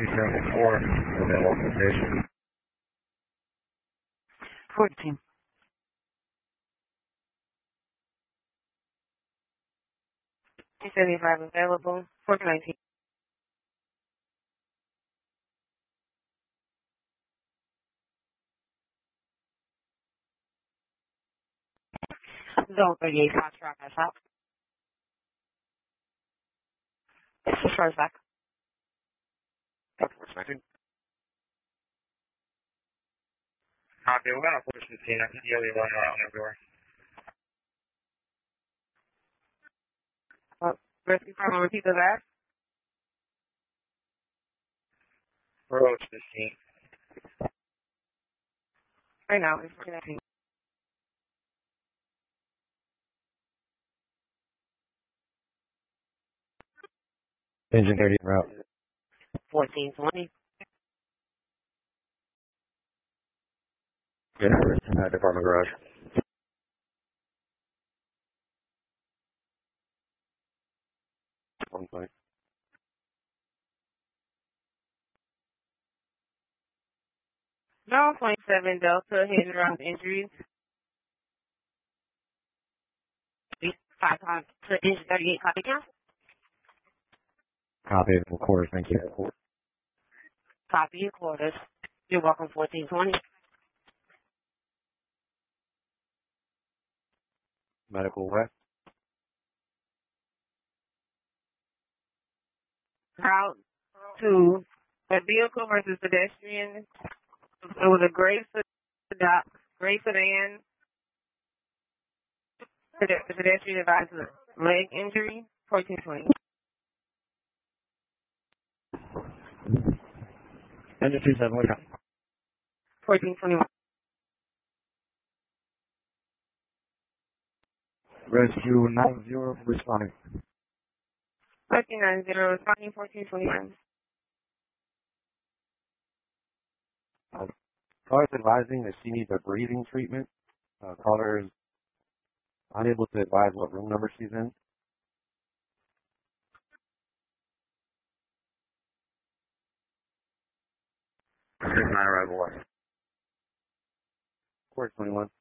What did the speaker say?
274, available location. 14. $275 available. 419. Zone 38, Foxtrot, that's out. This is first back. Force 19. Copy, we're going to Force 15. I can hear you running around everywhere. Rescue Farm, repeat the last. Roach 15. Right now, it's 419. Engine 30 en route. 1420. Yeah, Department Garage. One point. No, 27 Delta, hit and run injuries. 5 times to engine 38, copy count. Copy, quarters, thank you. Copy your quarters. You're welcome, 1420. Medical west. Route to a vehicle versus pedestrian. It was a gray sedan. Pedestrian advised leg injury. 1420. Engine 27, what time? 1421. Rescue 90 responding. 1390, responding 1421. Caller is advising that she needs a breathing treatment. Caller is unable to advise what room number she's in. Here's my arrival. Course 21.